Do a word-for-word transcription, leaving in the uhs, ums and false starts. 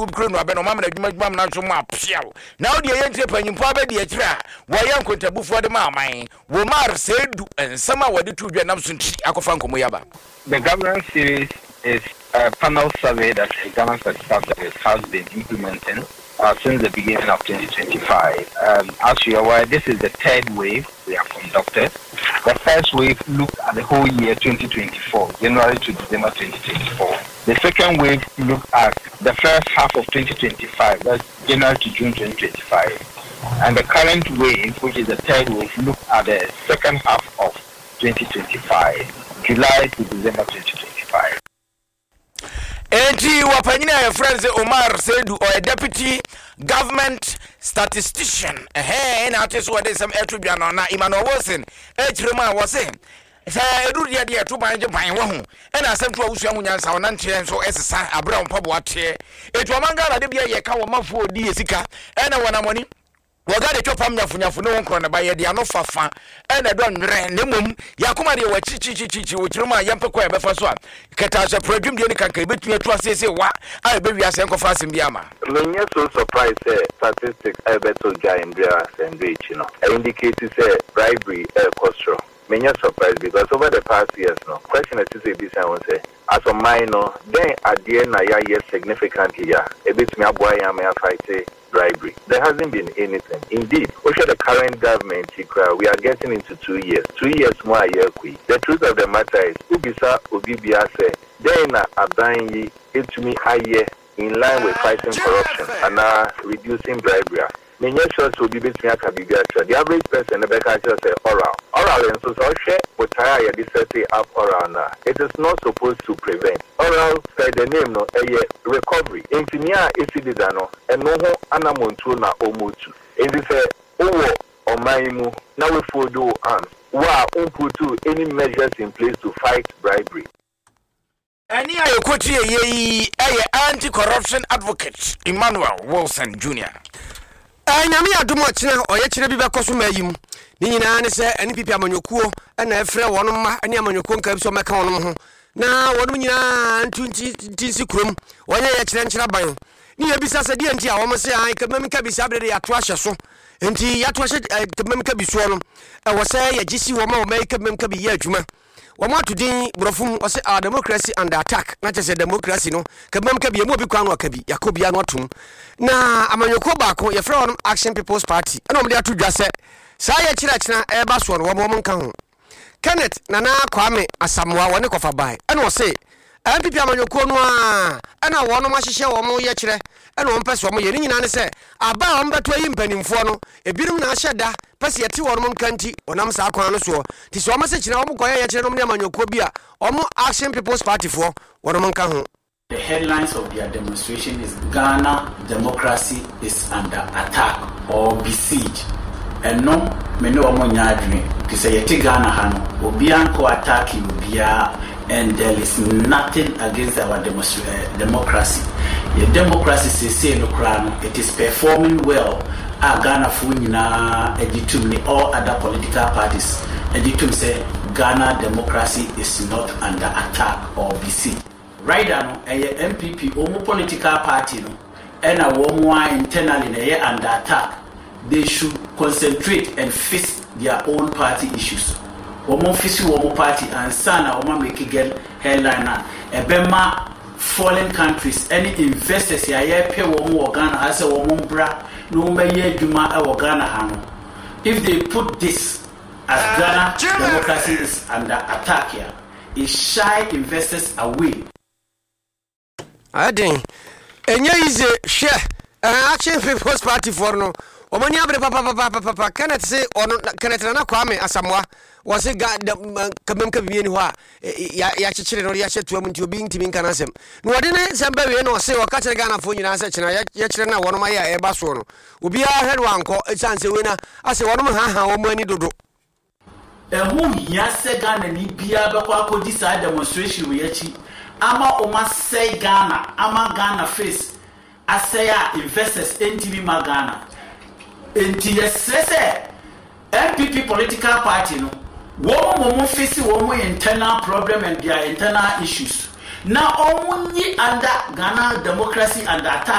wo bikro no abe no mama na adwuma adwuma na nso ma piaw na wo de yentre panyimpo abedi akira wo yan kontabufo de ma aman wo mar sedu ensama wo de tu dwa nam so nti akofa nkomo yaba. The governance series is a panel survey that the Ghana Statistical Service has been implementing uh, since the beginning of twenty twenty-five. Um, as you are aware, this is the third wave we have conducted. The first wave looked at the whole year twenty twenty-four, January to December twenty twenty-four. The second wave looked at the first half of twenty twenty-five, that's January to June twenty twenty-five. And the current wave, which is the third wave, looked at the second half of twenty twenty-five, July to December twenty twenty-five. Enti wapanyina ya friends Omar Sedu or a deputy government statistician eh na ateso wade some etubia no na Emmanuel Wilson echirema wose sa edu dia dia to banje ban wo ho e na asem to awusu amunyansa wona ntie nso esesa abra mpabo ate etu amangala de bia ye ka wo mafo odi esika e na wona moni woga de twopam nyafunyafu no wonkro na baye de ano fafa e na do nwere ne mom yakoma de wachi chi chi chi wo kirema yempekọ e befa so a keta so produm de ni kanka betumi atu asese wa a be wi ase nkofa asem bia ma menye so surprise say statistics e beto guy in there and reach you know indicate say bribery e costro menye surprise because over the past years no question is say this I want say as a minor then at the end na ya yes significantly ya e betumi aboa ya me fight bribery. There hasn't been anything. Indeed, also the current government, we are getting into two years. Two years more a year. The truth of the matter is, Ubisa Obibia said, then a buying it to me a year in line with fighting corruption and uh, reducing bribery. Many shows will be between a cabibia. The average person, the back say oral. Oral and so share, but I say up oral now. It is not supposed to prevent. Oral said the name no a recovery. Infinia is it no and no anamontu na omotu. It is a owo or maimu now we for do arms. Wa unputu any measures in place to fight bribery. Any I quote ye a anti-corruption advocate Emmanuel Wilson Junior Anyame adomo chena oyekire bi bekoso mayim ni nyina ne se ani pipi amanyokuo na efre wono ma ani amanyokuo nka bi so meka wono ho na wono nyina ntunti tinsi krom wonya ye kire nkyira ban ni ye bisa se de nti a wo mo se an ka mem ka bi sa brede ya to ahye so nti ya to ahye ka mem ka bi so no e wo se ye gisi wo ma wo mai ka mem ka bi ye adwuma Wama tudin brofum ose our democracy under attack na chese democracy no kabam ka bia mu obi kwa no akabi yakobia no atum na amanyoko baako ye frɛ wonom Action People's Party na omde atudwa se saa ye kira kira e ba so no wo mo nka ho Kenneth Nana Kwame Asamoah wone kofa bai na o se M P P amanyoko no a na wonom ahyehye wo mo ye kire na wo mpese wo mo ye ni nyina ne se aba wo mbeto yi mpanimfo no ebirum na ahyeda pese yete wonom kanti onam sa akwan no so ti so mo se kire wo koye ye kire no ne amanyoko bia omo Action People's Party for wonom nka ho. The headlines of their demonstration is Ghana democracy is under attack or besiege. And no, me no mo nyadwe ki say yete Ghana ha no obi anko attack obia and there is nothing against our democracy. Uh, democracy. The democracy say no crown it is performing well. A Ghana fu nyina editum all other political parties editum say Ghana democracy is not under attack or besiege. Right now, a M P P omo political party no and a woman internally na under attack. They should concentrate and face their own party issues. Woman face woman party and sana woman make get headliner. Ebema foreign countries any investors ya ye pay woman Ghana has a woman bra no me ye duma e Ghana hano. If they put this as Ghana democracy is under attack here, it shy investors away. I think enye ize share Action People's Party for no omani abre papa papa papa Kenneth say ono Kenneth Nana Kwame Asamoah was a god kabem kabie ni ho a ya ya kyekere no ya hyeto am nti obi ntimi nka nasem no wode ne semba we no say waka kyere Ghana fo nyina se kyena ya kyere na wono ma ya e ba so no obi a head wanko chance we na ase wono ha ha wo mani dodo ehu ya se Ghana ni bia be kwa akodi sa demonstration we yachi ama o ma say Ghana ama Ghana face asaya investors ntimi ma Ghana enti yesese M P P political party no wo mo face wo internal problem and their internal issues now omunyi under Ghana democracy and attack